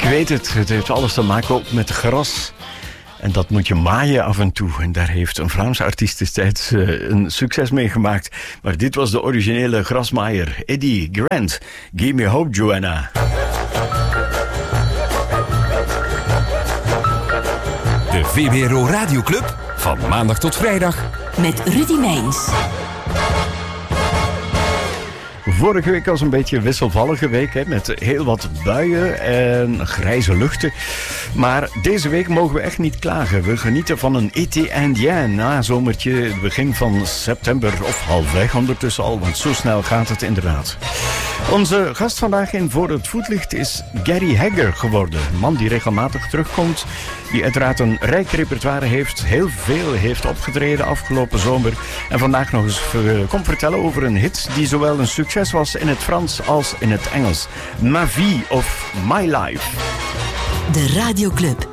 weet het, het heeft alles te maken ook met gras. En dat moet je maaien af en toe. En daar heeft een Vlaamse artiest destijds een succes mee gemaakt. Maar dit was de originele grasmaaier, Eddie Grant. Give me hope, Joanna. De VPRO Radioclub, van maandag tot vrijdag. Met Rudy Meijns. Vorige week was een beetje een wisselvallige week, hè, met heel wat buien en grijze luchten. Maar deze week mogen we echt niet klagen. We genieten van een été indien nazomertje, het begin van september, of halfweg ondertussen al, want zo snel gaat het inderdaad. Onze gast vandaag in Voor het Voetlicht is Gary Hegger geworden. Een man die regelmatig terugkomt, die uiteraard een rijk repertoire heeft, heel veel heeft opgetreden afgelopen zomer. En vandaag nog eens komt vertellen over een hit die zowel een succes was in het Frans als in het Engels. Ma vie of My Life. De Radioclub.